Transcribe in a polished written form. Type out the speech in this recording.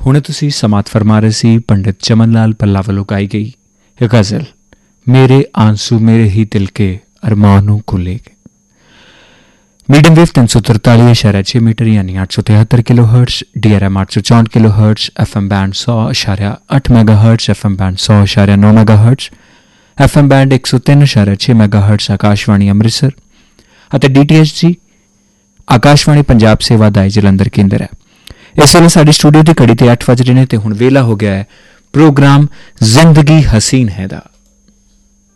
ਹੁਣੇ ਤੁਸੀਂ ਸਮਾਤ ਫਰਮਾ ਰਹੇ ਸੀ ਪੰਡਿਤ ਚਮਨ ਲਾਲ ਪੱਲਾ ਵੱਲੋਂ ਗਾਈ ਗਈ ਇਹ ਗਜ਼ਲ ਮੇਰੇ ਆਂਸੂ ਮੇਰੇ ਹੀ ਦਿਲ ਕੇ ਅਰਮਾਨ ਨੂੰ ਖੁੱਲੇ ਗਏ। ਮੀਡੀਅਮ ਵੇਵ 343.6 ਮੀਟਰ ਯਾਨੀ 873 kilo hertz, DRM 864 kilo hertz, FM band 100.8 ਮੈਗਾਹਰਟਜ਼, FM band 100.9 ਮੈਗਾਹਰਟਜ਼, FM band 103.6 ਮੈਗਾਹਰਟਜ਼ Akashvani Amritsar ਅਤੇ DTH ਜੀ ਆਕਾਸ਼ਵਾਣੀ ਪੰਜਾਬ ਸੇਵਾ ਦਾ ਜਲੰਧਰ ਕੇਂਦਰ ਹੈ। ਇਸ ਵੇਲੇ ਸਾਡੇ ਸਟੂਡੀਓ ਦੀ ਘੜੀ ਤੇ 8 ਵਜ ਰਹੇ ਨੇ ਤੇ ਹੁਣ ਵੇਲਾ ਹੋ ਗਿਆ ਹੈ ਪ੍ਰੋਗਰਾਮ ਜ਼ਿੰਦਗੀ ਹਸੀਨ ਹੈ ਦਾ।